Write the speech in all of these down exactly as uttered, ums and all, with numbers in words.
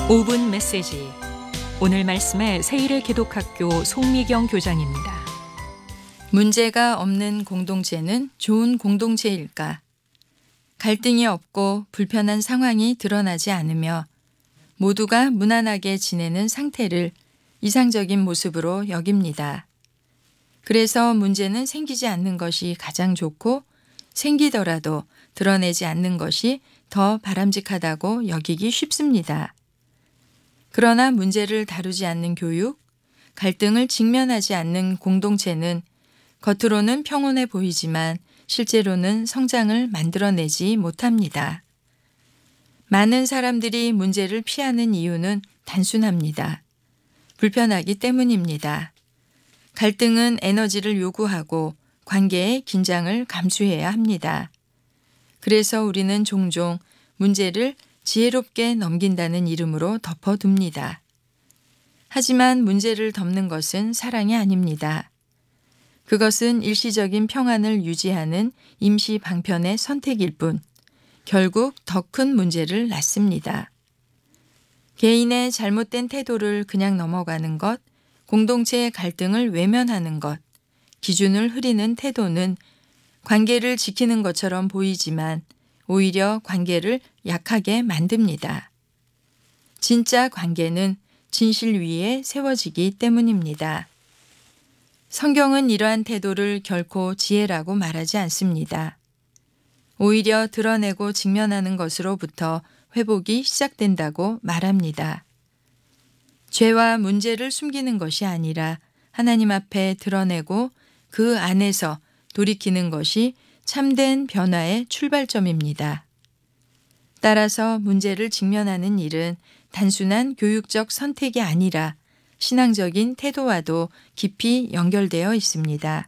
오 분 메시지. 오늘 말씀의 세일의 기독학교 송미경 교장입니다. 문제가 없는 공동체는 좋은 공동체일까? 갈등이 없고 불편한 상황이 드러나지 않으며 모두가 무난하게 지내는 상태를 이상적인 모습으로 여깁니다. 그래서 문제는 생기지 않는 것이 가장 좋고 생기더라도 드러내지 않는 것이 더 바람직하다고 여기기 쉽습니다. 그러나 문제를 다루지 않는 교육, 갈등을 직면하지 않는 공동체는 겉으로는 평온해 보이지만 실제로는 성장을 만들어내지 못합니다. 많은 사람들이 문제를 피하는 이유는 단순합니다. 불편하기 때문입니다. 갈등은 에너지를 요구하고 관계의 긴장을 감수해야 합니다. 그래서 우리는 종종 문제를 지혜롭게 넘긴다는 이름으로 덮어둡니다. 하지만 문제를 덮는 것은 사랑이 아닙니다. 그것은 일시적인 평안을 유지하는 임시 방편의 선택일 뿐 결국 더 큰 문제를 낳습니다. 개인의 잘못된 태도를 그냥 넘어가는 것, 공동체의 갈등을 외면하는 것, 기준을 흐리는 태도는 관계를 지키는 것처럼 보이지만 오히려 관계를 약하게 만듭니다. 진짜 관계는 진실 위에 세워지기 때문입니다. 성경은 이러한 태도를 결코 지혜라고 말하지 않습니다. 오히려 드러내고 직면하는 것으로부터 회복이 시작된다고 말합니다. 죄와 문제를 숨기는 것이 아니라 하나님 앞에 드러내고 그 안에서 돌이키는 것이 참된 변화의 출발점입니다. 따라서 문제를 직면하는 일은 단순한 교육적 선택이 아니라 신앙적인 태도와도 깊이 연결되어 있습니다.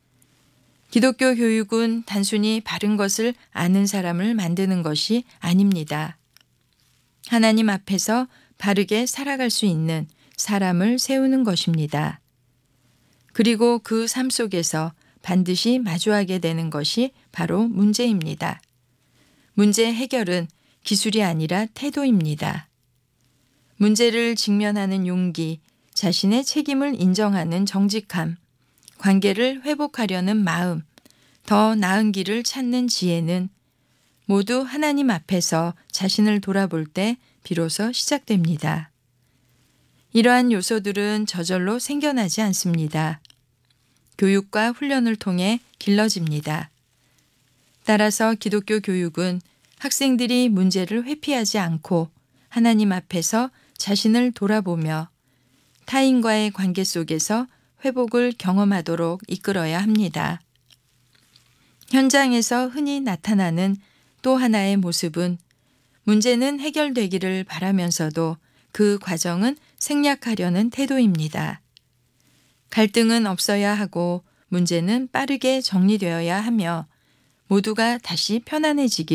기독교 교육은 단순히 바른 것을 아는 사람을 만드는 것이 아닙니다. 하나님 앞에서 바르게 살아갈 수 있는 사람을 세우는 것입니다. 그리고 그 삶 속에서 반드시 마주하게 되는 것이 바로 문제입니다. 문제 해결은 기술이 아니라 태도입니다. 문제를 직면하는 용기, 자신의 책임을 인정하는 정직함, 관계를 회복하려는 마음, 더 나은 길을 찾는 지혜는 모두 하나님 앞에서 자신을 돌아볼 때 비로소 시작됩니다. 이러한 요소들은 저절로 생겨나지 않습니다. 교육과 훈련을 통해 길러집니다. 따라서 기독교 교육은 학생들이 문제를 회피하지 않고 하나님 앞에서 자신을 돌아보며 타인과의 관계 속에서 회복을 경험하도록 이끌어야 합니다. 현장에서 흔히 나타나는 또 하나의 모습은 문제는 해결되기를 바라면서도 그 과정은 생략하려는 태도입니다. 갈등은 없어야 하고 문제는 빠르게 정리되어야 하며 모두가 다시 편안해지기를